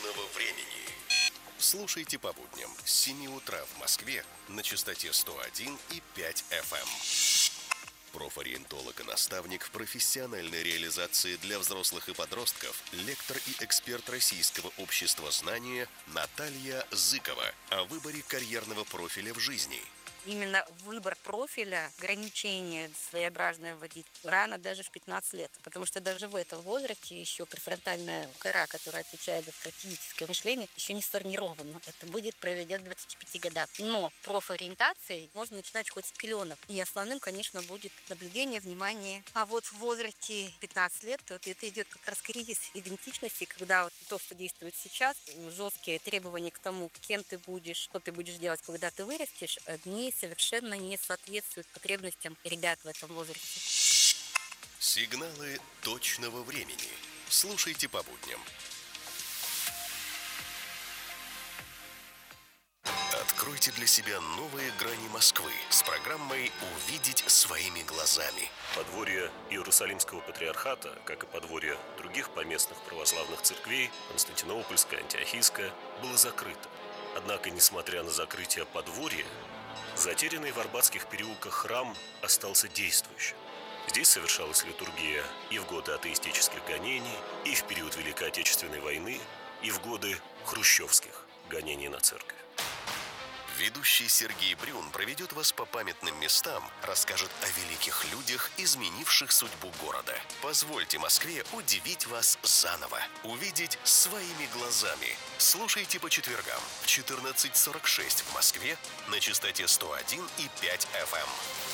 точного времени. Слушайте по будням с 7 утра в Москве на частоте 101,5 FM. Профориентолог и наставник в профессиональной реализации для взрослых и подростков, лектор и эксперт Российского общества знания Наталья Зыкова о выборе карьерного профиля в жизни. Именно выбор профиля, ограничение своеобразное вводить рано, даже в 15 лет. Потому что даже в этом возрасте еще префронтальная кора, которая отвечает за стратегическое мышление, еще не сформирована. Это будет проведя к 25 годам. Но профориентацией можно начинать хоть с пеленок. И основным, конечно, будет наблюдение, внимание. А вот в возрасте 15 лет вот это идет как раз кризис идентичности, когда вот то, что действует сейчас, жесткие требования к тому, кем ты будешь, что ты будешь делать, когда ты вырастешь, они совершенно не соответствуют потребностям ребят в этом возрасте. Сигналы точного времени. Слушайте по будням. Откройте для себя новые грани Москвы с программой «Увидеть своими глазами». Подворье Иерусалимского патриархата, как и подворье других поместных православных церквей, Константинопольская, Антиохийская, было закрыто. Однако, несмотря на закрытие подворья, затерянный в Арбатских переулках храм остался действующим. Здесь совершалась литургия и в годы атеистических гонений, и в период Великой Отечественной войны, и в годы хрущевских гонений на церковь. Ведущий Сергей Брюн проведет вас по памятным местам, расскажет о великих людях, изменивших судьбу города. Позвольте Москве удивить вас заново. Увидеть своими глазами. Слушайте по четвергам в 14:46 в Москве на частоте 101,5 FM.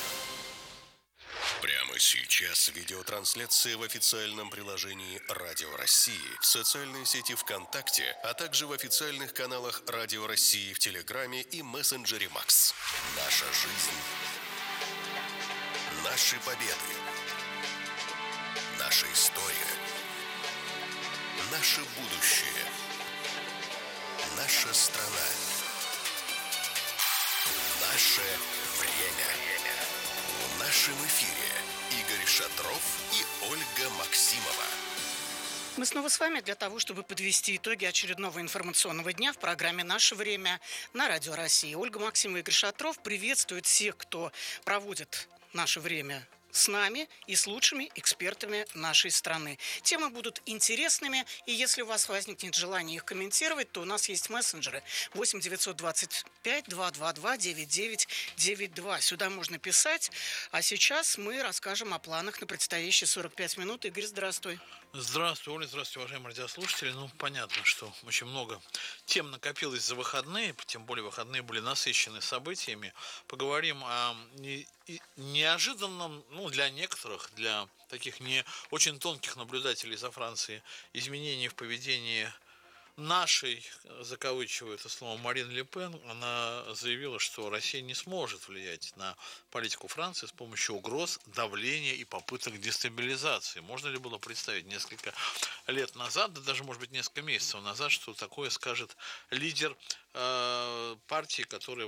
Прямо сейчас видеотрансляция в официальном приложении Радио России, в социальной сети ВКонтакте, а также в официальных каналах Радио России в Телеграме и мессенджере Макс. Наша жизнь. Наши победы. Наша история. Наше будущее. Наша страна. Наше время. В нашем эфире Игорь Шатров и Ольга Максимова. Мы снова с вами для того, чтобы подвести итоги очередного информационного дня в программе «Наше время» на Радио России. Ольга Максимова и Игорь Шатров приветствуют всех, кто проводит наше время с нами и с лучшими экспертами нашей страны. Темы будут интересными, и если у вас возникнет желание их комментировать, то у нас есть мессенджеры 8 925 222 9992. Сюда можно писать. А сейчас мы расскажем о планах на предстоящие 45 минут. Игорь, здравствуй. Здравствуй, Оля, здравствуйте, уважаемые радиослушатели. Понятно, что очень много тем накопилось за выходные, тем более выходные были насыщены событиями. Поговорим о неожиданном, для некоторых, для таких не очень тонких наблюдателей за Францией, изменений в поведении нашей, закавычиваю это слово, Марин Ле Пен. Она заявила, что Россия не сможет влиять на политику Франции с помощью угроз, давления и попыток дестабилизации. Можно ли было представить несколько лет назад, да даже, может быть, несколько месяцев назад, что такое скажет лидер партии, которая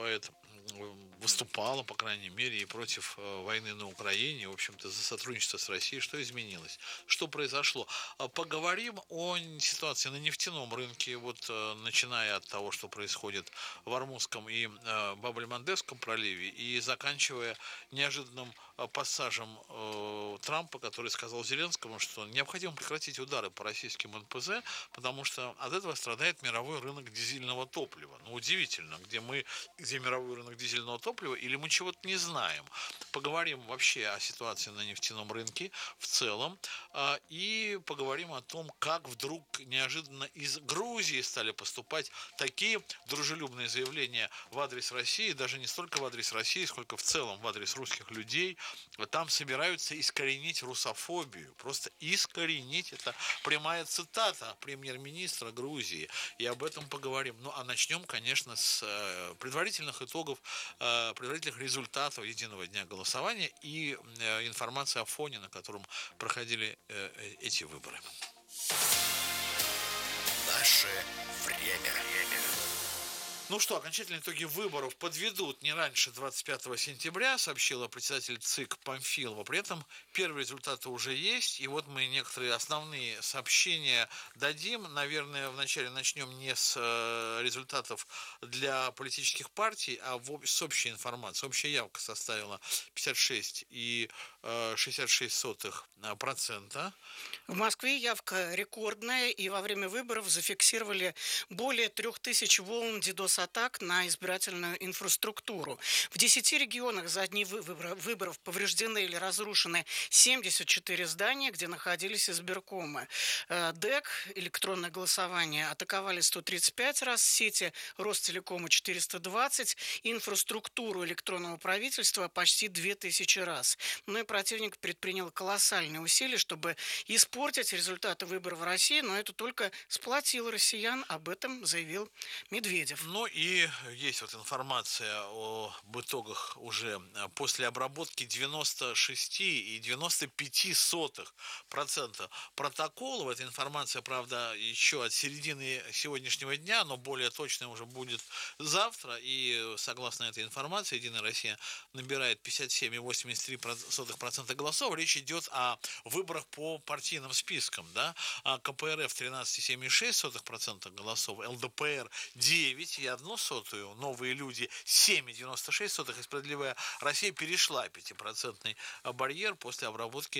выступала, по крайней мере, и против войны на Украине, в общем-то, за сотрудничество с Россией. Что изменилось? Что произошло? Поговорим о ситуации на нефтяном рынке, начиная от того, что происходит в Ормузском и Бабель-Мандебском проливе, и заканчивая неожиданным пассажем Трампа, который сказал Зеленскому, что необходимо прекратить удары по российским НПЗ, потому что от этого страдает мировой рынок дизельного топлива. Удивительно, где мировой рынок дизельного топлива, или мы чего-то не знаем. Поговорим вообще о ситуации на нефтяном рынке в целом, и поговорим о том, как вдруг неожиданно из Грузии стали поступать такие дружелюбные заявления в адрес России, даже не столько в адрес России, сколько в целом в адрес русских людей. Там собираются искоренить русофобию, просто искоренить. Это прямая цитата премьер-министра Грузии, и об этом поговорим. А начнем, конечно, с предварительных итогов, предварительных результатов единого дня голосования и информации о фоне, на котором проходили эти выборы. Наше время. Ну что, окончательные итоги выборов подведут не раньше 25 сентября, сообщила председатель ЦИК Памфилова. При этом первые результаты уже есть. И вот мы некоторые основные сообщения дадим. Наверное, вначале начнем не с результатов для политических партий, а с общей информации. Общая явка составила 56,66%. В Москве явка рекордная, и во время выборов зафиксировали более 3000 волн DDoS-атак на избирательную инфраструктуру. В 10 регионах за дни выборов повреждены или разрушены 74 здания, где находились избиркомы. ДЭК, электронное голосование, атаковали 135 раз, сети Ростелекома 420, инфраструктуру электронного правительства почти 2000 раз. Ну и противник предпринял колоссальные усилия, чтобы испортить результаты выборов в России, но это только сплотило россиян, об этом заявил Медведев. Ну и есть вот информация об итогах уже после обработки 96,95% протоколов. Эта информация, правда, еще от середины сегодняшнего дня, но более точная уже будет завтра. И согласно этой информации, Единая Россия набирает 57,83% голосов. Речь идет о выборах по партийным спискам, да? КПРФ 13,76% голосов, ЛДПР 9,01%, Новые люди 7,96%, и Справедливая Россия перешла 5% барьер после обработки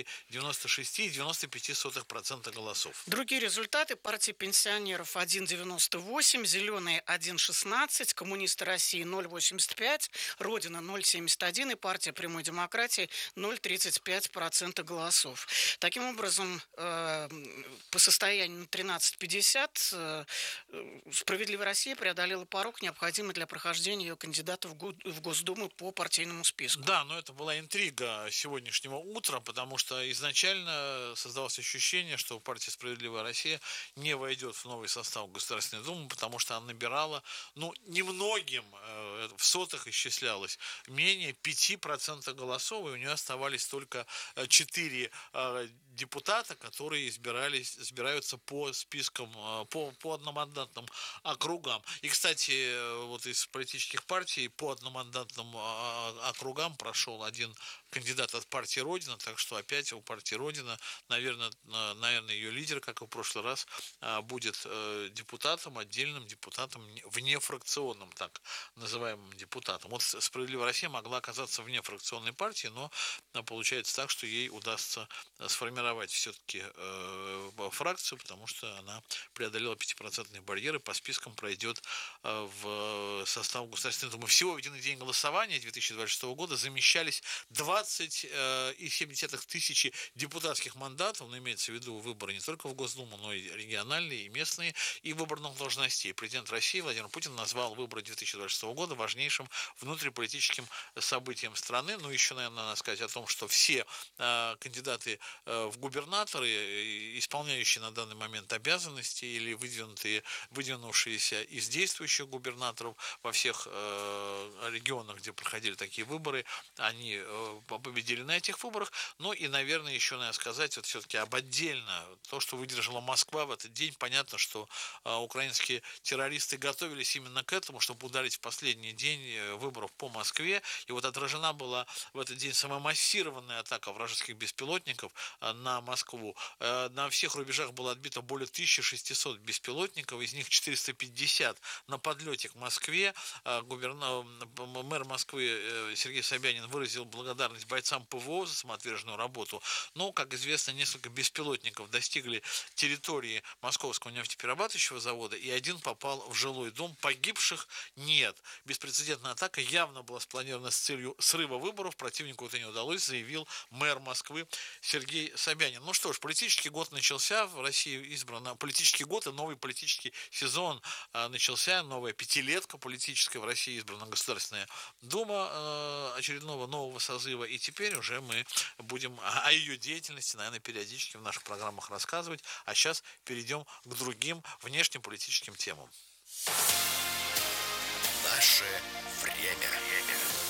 96,95% голосов. Другие результаты: партия пенсионеров 1,98, Зеленые 1,16, Коммунисты России 0,85, Родина 0,71 и партия Прямой демократии 0,35% голосов. Таким образом, по состоянию на 13:50 Справедливая Россия преодолела порог, необходимый для прохождения ее кандидатов в Госдуму по партийному списку. Да, но это была интрига сегодняшнего утра, потому что изначально создавалось ощущение, что партия «Справедливая Россия» не войдет в новый состав Государственной Думы, потому что она набирала, немногим, в сотых исчислялось, менее 5% голосов, и у нее оставались только 4 депутата, которые избираются по спискам, по одномандатным округам. И, кстати, вот из политических партий по одномандатным округам прошел один кандидат от партии Родина, так что опять у партии Родина, наверное, ее лидер, как и в прошлый раз, будет депутатом, отдельным депутатом, внефракционным, так называемым депутатом. Вот «Справедливая Россия» могла оказаться вне фракционной партии, но получается так, что ей удастся сформировать все-таки фракцию, потому что она преодолела 5% барьер и по спискам пройдет в состав Государственной Думы. Всего в один день голосования 2026 года замещались 20,7 тысячи депутатских мандатов, но имеется в виду выборы не только в Госдуму, но и региональные, и местные, и выборных должностей. Президент России Владимир Путин назвал выборы 2026 года важнейшим внутриполитическим событием страны. Ну, еще, наверное, надо сказать о том, что все кандидаты в губернаторы, исполняющие на данный момент обязанности или выдвинувшиеся из действующих губернаторов во всех регионах, где проходили такие выборы, они победили на этих выборах. Ну и, наверное, еще надо сказать вот все-таки об отдельно то, что выдержала Москва в этот день. Понятно, что украинские террористы готовились именно к этому, чтобы ударить в последний день выборов по Москве. И вот отражена была в этот день самая массированная атака вражеских беспилотников на Москву. На всех рубежах было отбито более 1600 беспилотников, из них 450 на подлете к Москве. Мэр Москвы Сергей Собянин выразил благодарность бойцам ПВО за самоотверженную работу. Но, как известно, несколько беспилотников достигли территории Московского нефтеперерабатывающего завода, и один попал в жилой дом. Погибших нет. Беспрецедентная атака явно была спланирована с целью срыва выборов. Противнику это не удалось, заявил мэр Москвы Сергей Собянин. Ну что ж, политический год начался, в России избран политический год, и новый политический сезон начался, новая пятилетка политическая, в России избрана Государственная Дума очередного нового созыва, и теперь уже мы будем о ее деятельности, наверное, периодически в наших программах рассказывать, а сейчас перейдем к другим внешнеполитическим темам. Наше время.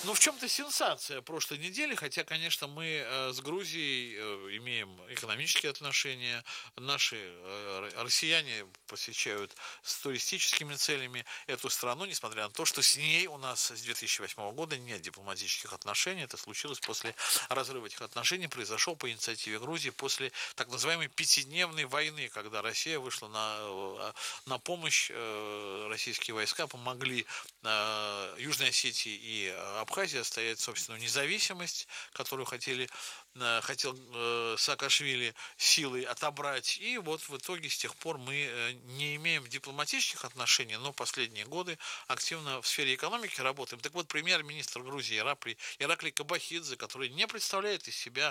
Ну, в чем-то сенсация прошлой недели, хотя, конечно, мы с Грузией имеем экономические отношения, наши россияне посещают с туристическими целями эту страну, несмотря на то, что с ней у нас с 2008 года нет дипломатических отношений. Это случилось после разрыва этих отношений, произошел по инициативе Грузии после так называемой пятидневной войны, когда Россия вышла на помощь, российские войска помогли Южной Осетии и Абхазии отстоять собственную независимость, которую хотел Саакашвили силой отобрать. И вот в итоге с тех пор мы не имеем дипломатических отношений, но последние годы активно в сфере экономики работаем. Так вот, премьер-министр Грузии Ираклий Кобахидзе, который не представляет из себя,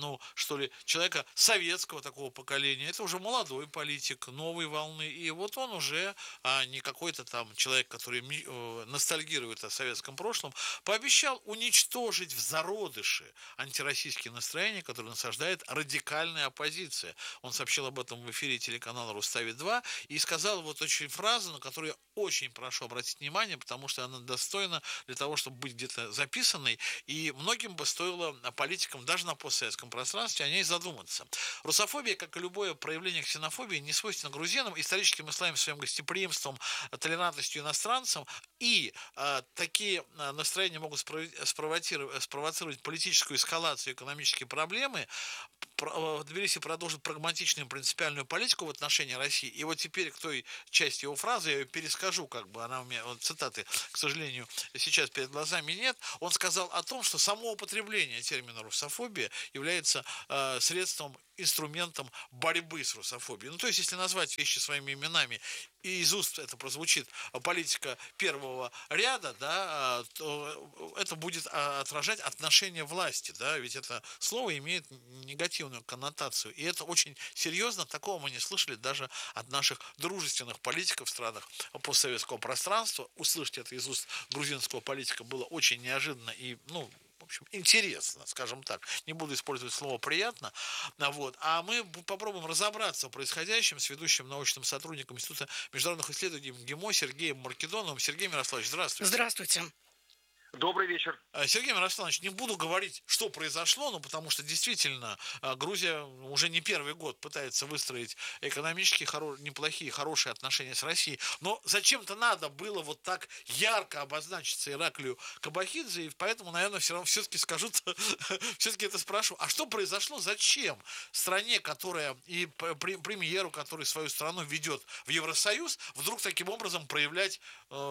человека советского такого поколения, это уже молодой политик, новой волны, и вот он уже не какой-то там человек, который ностальгирует о советском прошлом, пообещал уничтожить в зародыше антироссийские настроения, которые насаждает радикальная оппозиция. Он сообщил об этом в эфире телеканала Рустави-2 и сказал вот очень фразу, на которую я очень прошу обратить внимание, потому что она достойна для того, чтобы быть где-то записанной, и многим бы стоило политикам даже на постсоветском пространстве о ней задуматься. Русофобия, как и любое проявление ксенофобии, не свойственна грузинам. Исторически мы славим своим гостеприимством, толерантностью иностранцам, и такие настроения могут спровоцировать политическую эскалацию, экономические проблемы. Тбилиси продолжит прагматичную принципиальную политику в отношении России. И вот теперь к той части его фразы, я ее перескажу, она у меня, цитаты, к сожалению, сейчас перед глазами нет. Он сказал о том, что само употребление термина русофобия является средством, инструментом борьбы с русофобией. То есть, если назвать вещи своими именами, и из уст это прозвучит политика первого ряда, да, то это будет отражать отношение власти, да, ведь это слово имеет негативную коннотацию, и это очень серьезно, такого мы не слышали даже от наших дружественных политиков в странах постсоветского пространства. Услышать это из уст грузинского политика было очень неожиданно и, в общем, интересно, скажем так. Не буду использовать слово «приятно». А мы попробуем разобраться в происходящем с ведущим научным сотрудником Института международных исследований МГИМО Сергеем Маркедоновым. Сергей Мирославович, здравствуйте. Здравствуйте. Добрый вечер. Сергей Мирославович, не буду говорить, что произошло, потому что действительно Грузия уже не первый год пытается выстроить экономически неплохие, хорошие отношения с Россией. Но зачем-то надо было вот так ярко обозначиться Ираклию Кобахидзе, и поэтому, наверное, все-таки все-таки это спрошу. А что произошло? Зачем стране, которая и премьеру, который свою страну ведет в Евросоюз, вдруг таким образом проявлять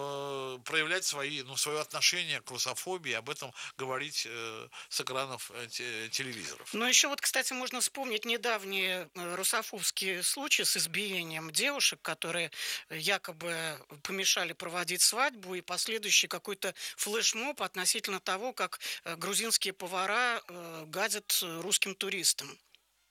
свое отношение к русофобии, об этом говорить с экранов телевизоров. Но еще кстати, можно вспомнить недавние русофобские случаи с избиением девушек, которые якобы помешали проводить свадьбу, и последующий какой-то флешмоб относительно того, как грузинские повара гадят русским туристам.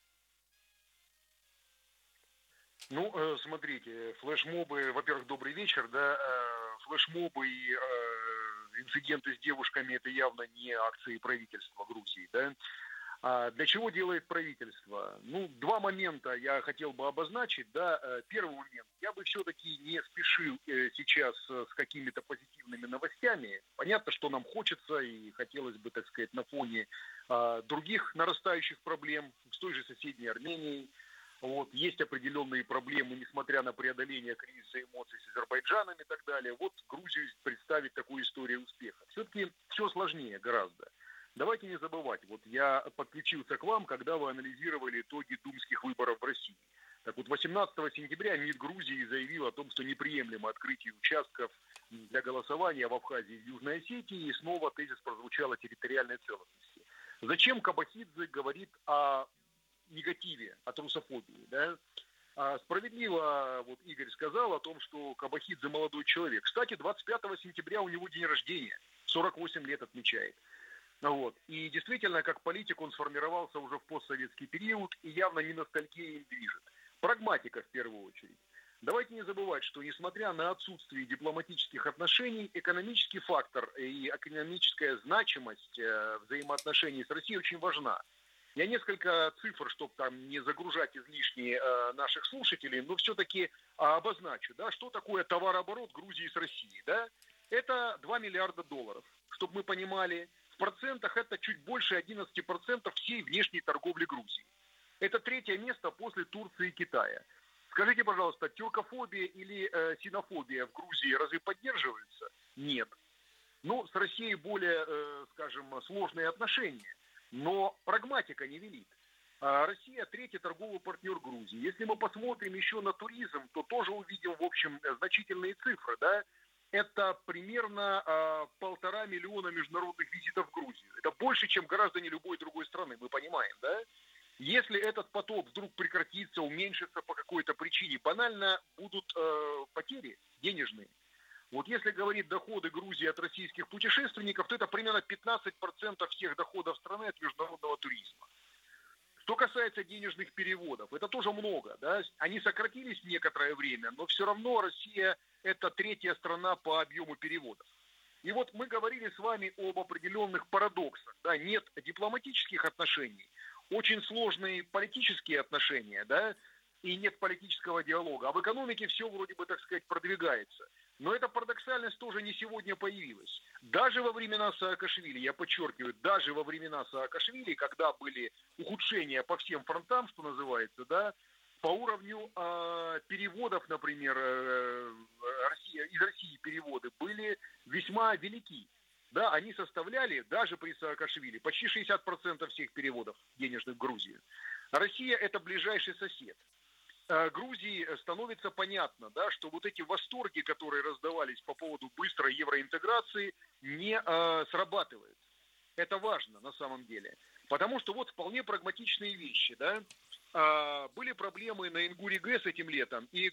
Смотрите, флешмобы, во-первых, добрый вечер, да, флешмобы и инциденты с девушками – это явно не акции правительства Грузии, да. Для чего делает правительство? Два момента я хотел бы обозначить, да. Первый момент, я бы все-таки не спешил сейчас с какими-то позитивными новостями. Понятно, что нам хочется и хотелось бы, так сказать, на фоне других нарастающих проблем с той же соседней Арменией. Есть определенные проблемы, несмотря на преодоление кризиса эмоций с Азербайджаном и так далее. Грузию представить такую историю успеха. Все-таки все сложнее гораздо. Давайте не забывать, я подключился к вам, когда вы анализировали итоги думских выборов в России. 18 сентября МИД Грузии заявил о том, что неприемлемо открытие участков для голосования в Абхазии и Южной Осетии, и снова тезис прозвучал о территориальной целостности. Зачем Кобахидзе говорит о негативе, от русофобии, да? Справедливо Игорь сказал о том, что Кобахидзе молодой человек. Кстати, 25 сентября у него день рождения, 48 лет отмечает. И действительно, как политик, он сформировался уже в постсоветский период и явно не ностальгия им движет. Прагматика в первую очередь. Давайте не забывать, что несмотря на отсутствие дипломатических отношений, экономический фактор и экономическая значимость взаимоотношений с Россией очень важна. Я несколько цифр, чтобы не загружать излишне наших слушателей, но все-таки обозначу, да, что такое товарооборот Грузии с Россией. Да? Это $2 миллиарда. чтобы мы понимали, в процентах это чуть больше 11% всей внешней торговли Грузии. Это третье место после Турции и Китая. Скажите, пожалуйста, тюркофобия или синофобия в Грузии разве поддерживаются? Нет. Ну, с Россией более, скажем, сложные отношения, но прагматика не велит. Россия третий торговый партнер Грузии. Если мы посмотрим еще на туризм, то тоже увидим, в общем, значительные цифры, да? Это примерно 1,5 миллиона международных визитов в Грузию. Это больше, чем граждане любой другой страны, мы понимаем, да? Если этот поток вдруг прекратится, уменьшится по какой-то причине, банально будут потери денежные. Вот если говорить доходы Грузии от российских путешественников, то это примерно 15% всех доходов страны от международного туризма. Что касается денежных переводов, это тоже много, да? Они сократились некоторое время, но все равно Россия – это третья страна по объему переводов. И вот мы говорили с вами об определенных парадоксах, да? Нет дипломатических отношений, очень сложные политические отношения, да? И нет политического диалога. А в экономике все вроде бы, так сказать, продвигается. Но эта парадоксальность тоже не сегодня появилась. Даже во времена Саакашвили, я подчеркиваю, даже во времена Саакашвили, когда были ухудшения по всем фронтам, что называется, да, по уровню переводов, например, из России переводы были весьма велики. Да, они составляли, даже при Саакашвили, почти 60% всех переводов денежных в Грузию. Россия – это ближайший сосед. Грузии становится понятно, да, что вот эти восторги, которые раздавались по поводу быстрой евроинтеграции, не срабатывают. Это важно на самом деле. Потому что вот вполне прагматичные вещи. Да? Были проблемы на Ингуре ГЭС этим летом, и